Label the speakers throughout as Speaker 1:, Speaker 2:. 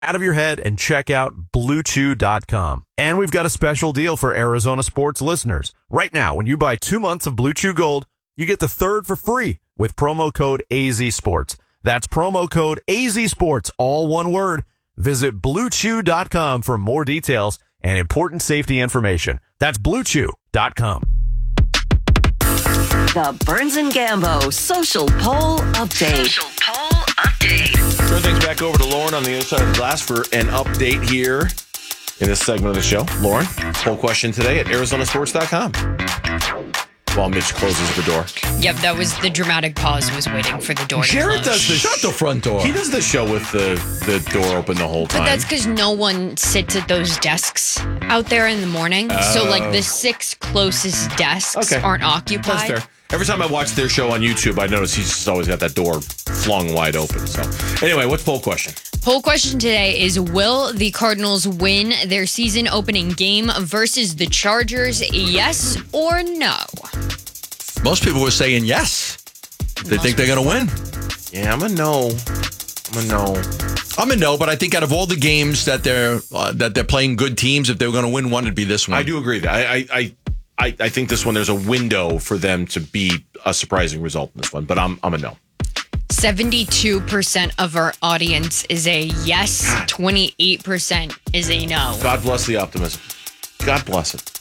Speaker 1: out of your head and check out BlueChew.com. And we've got a special deal for Arizona sports listeners. Right now, when you buy 2 months of Blue Chew Gold, you get the third for free with promo code AZSports. That's promo code AZSports, all one word. Visit BlueChew.com for more details and important safety information. That's BlueChew.com.
Speaker 2: The Burns and Gambo Social Poll Update.
Speaker 3: Turn things back over to Lauren on the other side of the glass for an update here in this segment of the show. Lauren, poll question today at ArizonaSports.com. While Mitch closes the door.
Speaker 4: Yep, that was the dramatic pause was waiting for the door to
Speaker 3: Jared
Speaker 4: close.
Speaker 3: Shut the front door. He does the show with the door open the whole time.
Speaker 4: But that's because no one sits at those desks out there in the morning. So, like, the 6 closest desks aren't occupied.
Speaker 3: That's fair. Every time I watch their show on YouTube, I notice he's just always got that door flung wide open. So, anyway, what's poll question?
Speaker 4: Poll question today is, will the Cardinals win their season opening game versus the Chargers? Yes or no?
Speaker 5: Most people were saying yes. They think they're going to win.
Speaker 3: Yeah, I'm a no.
Speaker 5: I'm a no, but I think out of all the games that they're playing good teams, if they were going to win one, it'd be this one.
Speaker 3: I do agree that I think this one, there's a window for them to be a surprising result in this one, but I'm a no.
Speaker 4: 72% of our audience is a yes. 28% is a no.
Speaker 3: God bless the optimism. God bless it.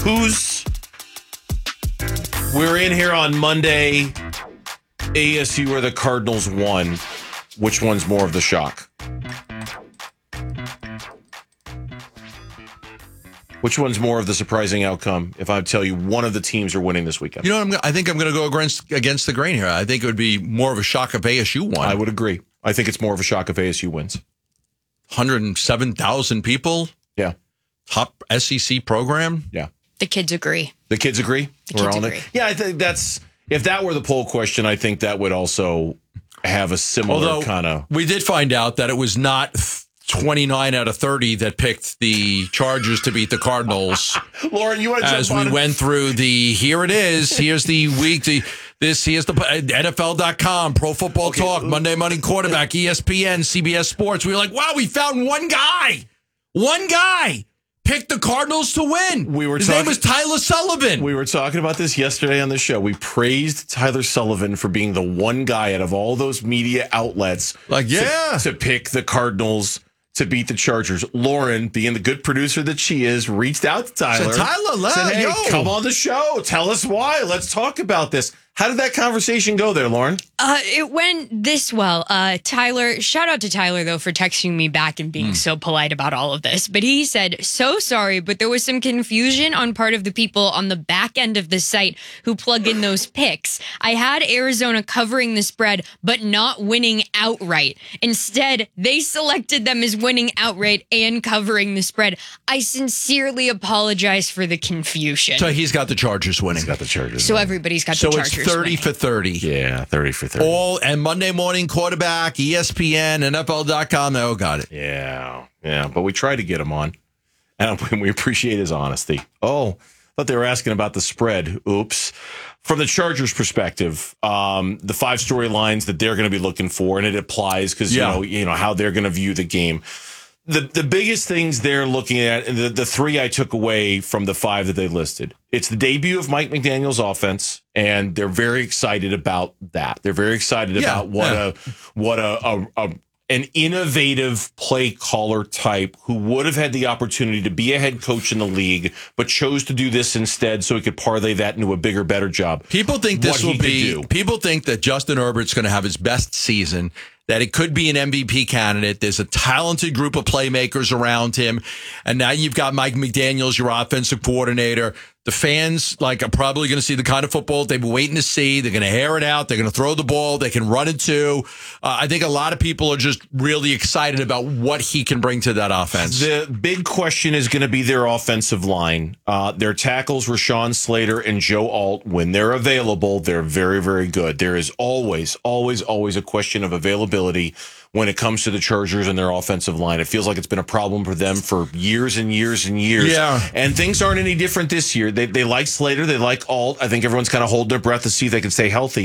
Speaker 3: We're in here on Monday. ASU or the Cardinals won. Which one's more of the shock? Which one's more of the surprising outcome if I tell you one of the teams are winning this weekend?
Speaker 5: You know, I think I'm going to go against the grain here. I think it would be more of a shock if ASU won.
Speaker 3: I would agree. I think it's more of a shock if ASU wins.
Speaker 5: 107,000 people?
Speaker 3: Yeah.
Speaker 5: Top SEC program?
Speaker 3: Yeah.
Speaker 4: The kids agree.
Speaker 3: The kids agree?
Speaker 4: The kids agree.
Speaker 3: Yeah, I think if that were the poll question, I think that would also have a similar kind of...
Speaker 5: We did find out that it was not 29 out of 30 that picked the Chargers to beat the Cardinals.
Speaker 3: Lauren, you want to
Speaker 5: As we went through here it is. Here's the week. Here's the NFL.com, Pro Football Talk, Monday Morning Quarterback, ESPN, CBS Sports. We were like, wow, we found one guy. One guy picked the Cardinals to win. His name was Tyler Sullivan.
Speaker 3: We were talking about this yesterday on the show. We praised Tyler Sullivan for being the one guy out of all those media outlets to pick the Cardinals to beat the Chargers. Lauren, being the good producer that she is, reached out to Tyler.
Speaker 5: Said,
Speaker 3: hey, come on the show. Tell us why. Let's talk about this. How did that conversation go there, Lauren?
Speaker 4: It went this well. Tyler, shout out to Tyler, though, for texting me back and being so polite about all of this. But he said, so sorry, but there was some confusion on part of the people on the back end of the site who plug in those picks. I had Arizona covering the spread, but not winning outright. Instead, they selected them as winning outright and covering the spread. I sincerely apologize for the confusion.
Speaker 5: So he's got the Chargers winning.
Speaker 3: He's got the Chargers.
Speaker 4: So everybody's got the Chargers.
Speaker 5: So it's 30 for 30.
Speaker 3: Yeah, 30 for 30.
Speaker 5: And Monday Morning Quarterback, ESPN, NFL.com. Oh, got it.
Speaker 3: Yeah. But we try to get him on, and we appreciate his honesty. Oh, thought they were asking about the spread. Oops. From the Chargers' perspective, the 5 storylines that they're going to be looking for, and it applies because you know how they're going to view the game. The biggest things they're looking at, and the 3 I took away from the 5 that they listed, it's the debut of Mike McDaniel's offense, and they're very excited about that. They're very excited about what an innovative play caller type who would have had the opportunity to be a head coach in the league, but chose to do this instead so he could parlay that into a bigger, better job.
Speaker 5: People think people think that Justin Herbert's going to have his best season, that it could be an MVP candidate. There's a talented group of playmakers around him. And now you've got Mike McDaniels, your offensive coordinator. The fans are probably going to see the kind of football they've been waiting to see. They're going to air it out. They're going to throw the ball. They can run it too. I think a lot of people are just really excited about what he can bring to that offense.
Speaker 3: The big question is going to be their offensive line. Their tackles, Rashawn Slater and Joe Alt, when they're available, they're very, very good. There is always a question of availability when it comes to the Chargers and their offensive line. It feels like it's been a problem for them for years and years and years.
Speaker 5: Yeah.
Speaker 3: And things aren't any different this year. They like Slater. They like Alt. I think everyone's kind of holding their breath to see if they can stay healthy.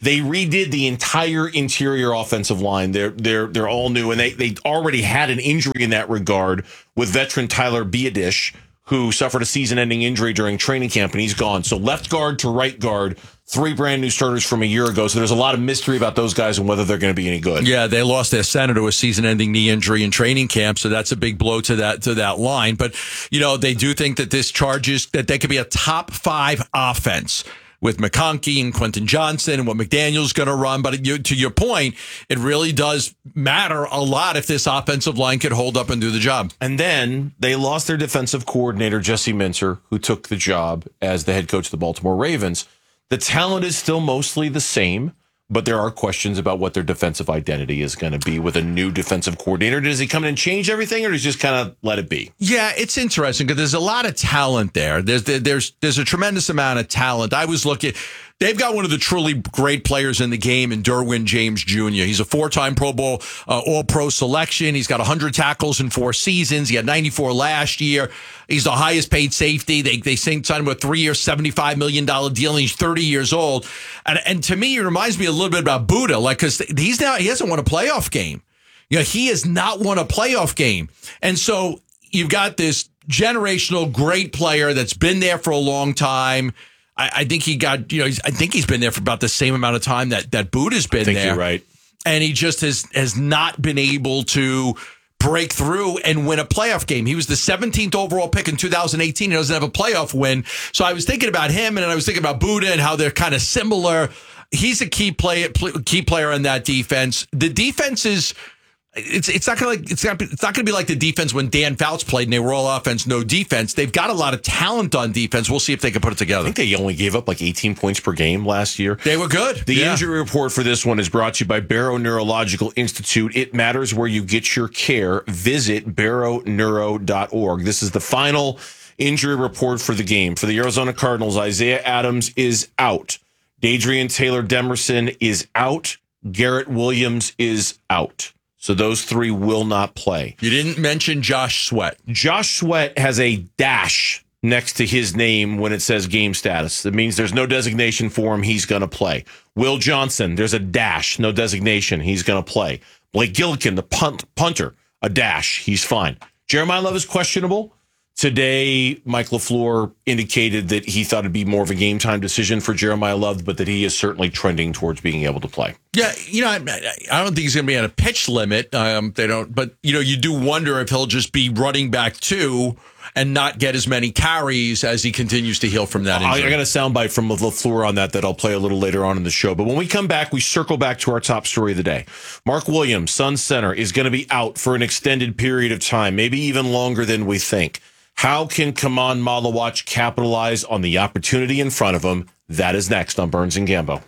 Speaker 3: They redid the entire interior offensive line. They're all new, and they already had an injury in that regard with veteran Tyler Biadasz, who suffered a season-ending injury during training camp, and he's gone. So left guard to right guard, 3 brand new starters from a year ago. So there's a lot of mystery about those guys and whether they're going to be any good.
Speaker 5: Yeah, they lost their center to a season-ending knee injury in training camp, so that's a big blow to that line. But they do think that this charges that they could be a top 5 offense with McConkey and Quentin Johnson and what McDaniel's going to run. But to your point, it really does matter a lot if this offensive line could hold up and do the job.
Speaker 3: And then they lost their defensive coordinator, Jesse Minter, who took the job as the head coach of the Baltimore Ravens. The talent is still mostly the same, but there are questions about what their defensive identity is going to be with a new defensive coordinator. Does he come in and change everything, or does he just kind of let it be?
Speaker 5: Yeah, it's interesting because there's a lot of talent there. There's a tremendous amount of talent. I was looking. They've got one of the truly great players in the game in Derwin James Jr. He's a 4-time Pro Bowl All-Pro selection. He's got 100 tackles in 4 seasons. He had 94 last year. He's the highest paid safety. They signed him with a 3-year, $75 million deal, and he's 30 years old. And to me, it reminds me a little bit about Buddha, because he hasn't won a playoff game. He has not won a playoff game. And so you've got this generational great player that's been there for a long time. I think I think he's been there for about the same amount of time that Buddha's been there.
Speaker 3: You're right.
Speaker 5: And he just has not been able to break through and win a playoff game. He was the 17th overall pick in 2018. He doesn't have a playoff win. So I was thinking about him, and I was thinking about Buddha and how they're kind of similar. He's a key player on that defense. The defense is. It's not going to be like the defense when Dan Fouts played and they were all offense, no defense. They've got a lot of talent on defense. We'll see if they can put it together.
Speaker 3: I think they only gave up like 18 points per game last year.
Speaker 5: They were good.
Speaker 3: The injury report for this one is brought to you by Barrow Neurological Institute. It matters where you get your care. Visit barrowneuro.org. This is the final injury report for the game. For the Arizona Cardinals, Isaiah Adams is out. Dadrian Taylor Demerson is out. Garrett Williams is out. So those 3 will not play.
Speaker 5: You didn't mention Josh Sweat.
Speaker 3: Josh Sweat has a dash next to his name when it says game status. That means there's no designation for him. He's going to play. Will Johnson, there's a dash, no designation. He's going to play. Blake Gillikin, the punter, a dash. He's fine. Jeremiah Love is questionable. Today, Mike LaFleur indicated that he thought it'd be more of a game time decision for Jeremiah Love, but that he is certainly trending towards being able to play.
Speaker 5: Yeah, I don't think he's going to be at a pitch limit. But you do wonder if he'll just be running back 2 and not get as many carries as he continues to heal from that injury.
Speaker 3: I got a soundbite from LaFleur on that I'll play a little later on in the show. But when we come back, we circle back to our top story of the day. Mark Williams, Suns center, is going to be out for an extended period of time, maybe even longer than we think. How can Kaman Malawach capitalize on the opportunity in front of him? That is next on Burns and Gambo.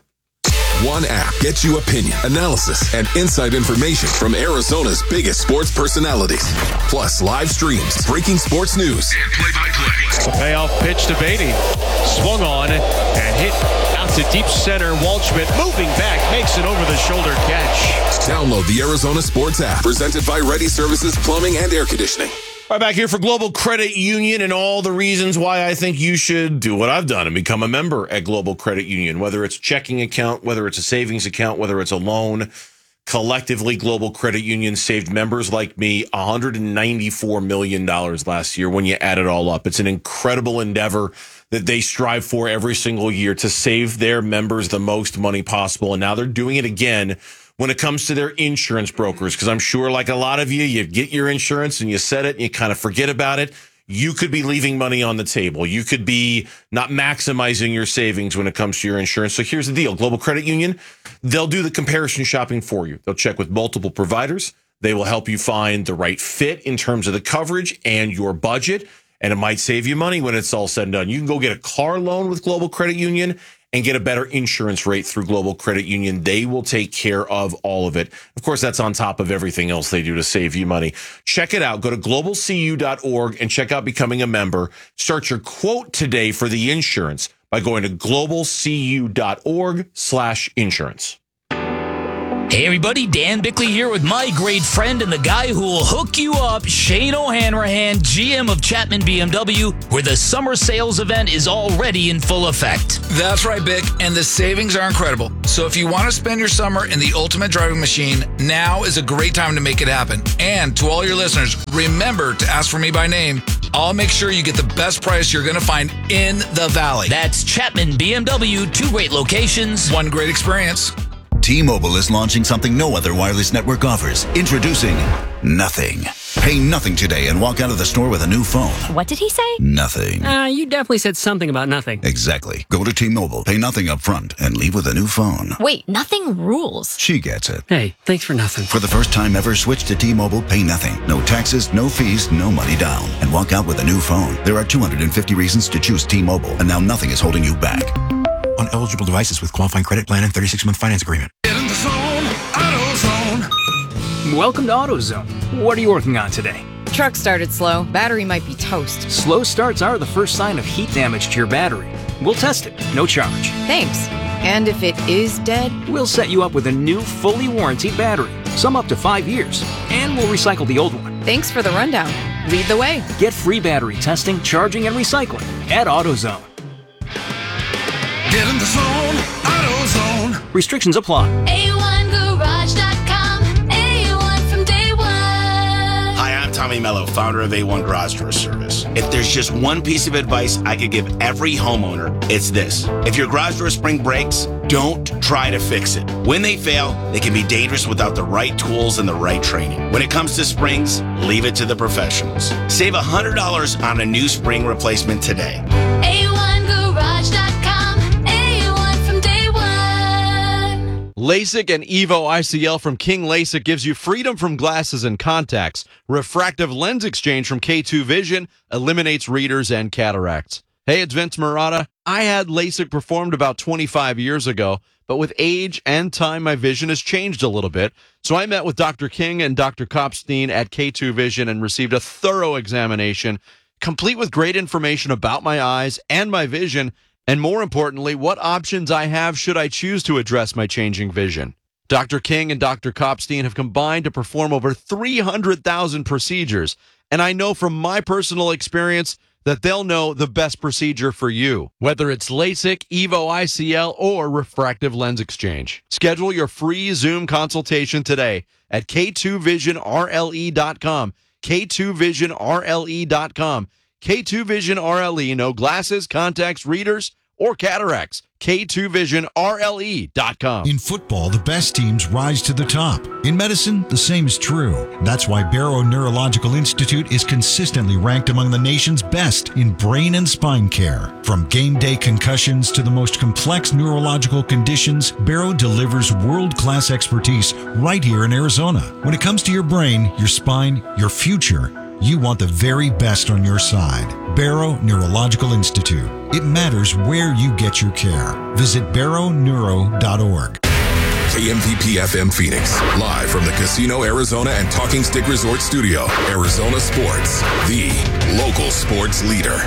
Speaker 6: One app gets you opinion, analysis, and inside information from Arizona's biggest sports personalities. Plus live streams, breaking sports news, and play-by-play.
Speaker 7: Payoff pitch to Beatty. Swung on and hit out to deep center. Waldschmidt moving back, makes an over-the-shoulder catch.
Speaker 6: Download the Arizona Sports app, presented by Ready Services Plumbing and Air Conditioning.
Speaker 3: Right back here for Global Credit Union and all the reasons why I think you should do what I've done and become a member at Global Credit Union, whether it's a checking account, whether it's a savings account, whether it's a loan. Collectively, Global Credit Union saved members like me $194 million last year when you add it all up. It's an incredible endeavor that they strive for every single year to save their members the most money possible. And now they're doing it again when it comes to their insurance brokers, because I'm sure like a lot of you get your insurance and you set it and you kind of forget about it. You could be leaving money on the table. You could be not maximizing your savings when it comes to your insurance. So here's the deal. Global Credit Union, they'll do the comparison shopping for you. They'll check with multiple providers. They will help you find the right fit in terms of the coverage and your budget. And it might save you money when it's all said and done. You can go get a car loan with Global Credit Union and get a better insurance rate through Global Credit Union. They will take care of all of it. Of course, that's on top of everything else they do to save you money. Check it out. Go to globalcu.org and check out becoming a member. Start your quote today for the insurance by going to globalcu.org/insurance.
Speaker 8: Hey everybody, Dan Bickley here with my great friend and the guy who will hook you up, Shane O'Hanrahan, GM of Chapman BMW, where the summer sales event is already in full effect.
Speaker 9: That's right, Bic, and the savings are incredible. So if you want to spend your summer in the ultimate driving machine, now is a great time to make it happen. And to all your listeners, remember to ask for me by name. I'll make sure you get the best price you're going to find in the Valley.
Speaker 8: That's Chapman BMW, 2 great locations,
Speaker 9: 1 great experience.
Speaker 10: T-Mobile is launching something no other wireless network offers. Introducing Nothing. Pay nothing today and walk out of the store with a new phone.
Speaker 11: What did he say?
Speaker 10: Nothing.
Speaker 11: You definitely said something about nothing.
Speaker 10: Exactly. Go to T-Mobile, pay nothing up front, and leave with a new phone.
Speaker 11: Wait, nothing rules.
Speaker 10: She gets it.
Speaker 11: Hey, thanks for nothing.
Speaker 10: For the first time ever, switch to T-Mobile, pay nothing. No taxes, no fees, no money down. And walk out with a new phone. There are 250 reasons to choose T-Mobile, and now nothing is holding you back.
Speaker 12: On eligible devices with qualifying credit plan and 36-month finance agreement.
Speaker 9: Get in the zone, AutoZone.
Speaker 13: Welcome to AutoZone. What are you working on today?
Speaker 14: Truck started slow. Battery might be toast.
Speaker 13: Slow starts are the first sign of heat damage to your battery. We'll test it, no charge.
Speaker 14: Thanks. And if it is dead?
Speaker 13: We'll set you up with a new, fully warranted battery, some up to 5 years, and we'll recycle the old one.
Speaker 14: Thanks for the rundown. Lead the way.
Speaker 13: Get free battery testing, charging, and recycling at AutoZone.
Speaker 9: Get in the zone, AutoZone.
Speaker 13: Restrictions apply.
Speaker 15: A1Garage.com. A1 from day one.
Speaker 16: Hi, I'm Tommy Mello, founder of A1 Garage Door Service. If there's just one piece of advice I could give every homeowner, it's this. If your garage door spring breaks, don't try to fix it. When they fail, they can be dangerous without the right tools and the right training. When it comes to springs, leave it to the professionals. Save $100 on a new spring replacement today.
Speaker 15: A1Garage.com.
Speaker 1: LASIK and EVO ICL from King LASIK gives you freedom from glasses and contacts. Refractive lens exchange from K2 Vision eliminates readers and cataracts. Hey, it's Vince Marotta. I had LASIK performed about 25 years ago, but with age and time, my vision has changed a little bit. So I met with Dr. King and Dr. Kopstein at K2 Vision and received a thorough examination, complete with great information about my eyes and my vision, and more importantly, what options I have should I choose to address my changing vision. Dr. King and Dr. Kopstein have combined to perform over 300,000 procedures, and I know from my personal experience that they'll know the best procedure for you, whether it's LASIK, EVO ICL, or refractive lens exchange. Schedule your free Zoom consultation today at K2VisionRLE.com, K2VisionRLE.com. K2 Vision RLE, no glasses, contacts, readers, or cataracts. K2VisionRLE.com.
Speaker 17: In football, the best teams rise to the top. In medicine, the same is true. That's why Barrow Neurological Institute is consistently ranked among the nation's best in brain and spine care. From game day concussions to the most complex neurological conditions, Barrow delivers world-class expertise right here in Arizona. When it comes to your brain, your spine, your future, you want the very best on your side. Barrow Neurological Institute. It matters where you get your care. Visit barrowneuro.org.
Speaker 6: KMVP FM Phoenix, live from the Casino Arizona and Talking Stick Resort Studio. Arizona Sports, the local sports leader.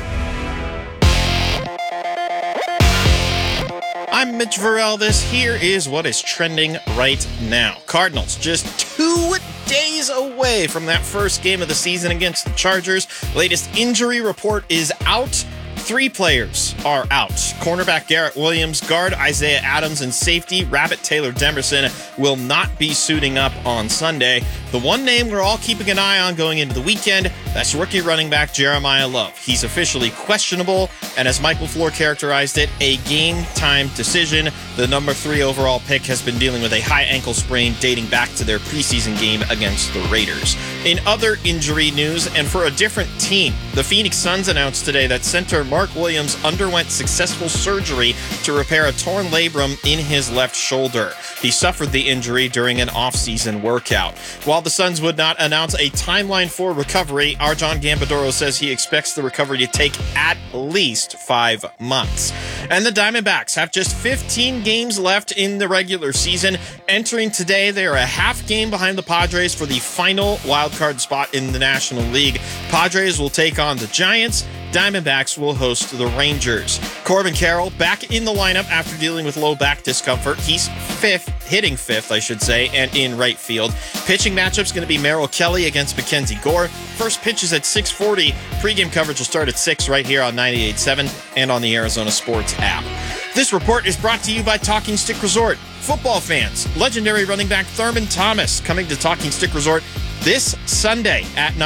Speaker 18: I'm Mitch Varel. This here is what is trending right now. Cardinals just 2 days away from that first game of the season against the Chargers. Latest injury report is out. 3 players are out. Cornerback Garrett Williams, guard Isaiah Adams, and safety Rabbit Taylor Demerson will not be suiting up on Sunday. The one name we're all keeping an eye on going into the weekend, that's rookie running back Jeremiah Love. He's officially questionable, and as Michael Floor characterized it, a game-time decision. The number 3 overall pick has been dealing with a high ankle sprain dating back to their preseason game against the Raiders. In other injury news, and for a different team, the Phoenix Suns announced today that center Mark Williams underwent successful surgery to repair a torn labrum in his left shoulder. He suffered the injury during an off-season workout. While the Suns would not announce a timeline for recovery, Arjon Gambadoro says he expects the recovery to take at least 5 months. And the Diamondbacks have just 15 games left in the regular season. Entering today, they are a half game behind the Padres for the final wildcard spot in the National League. Padres will take on the Giants. Diamondbacks will host the Rangers. Corbin Carroll back in the lineup after dealing with low back discomfort. He's 5th hitting fifth, I should say, and in right field. Pitching matchup's going to be Merrill Kelly against Mackenzie Gore. First pitch is at 6:40. Pre-game coverage will start at 6 right here on 98.7 and on the Arizona Sports app. This report is brought to you by Talking Stick Resort. Football fans, legendary running back Thurman Thomas coming to Talking Stick Resort this Sunday at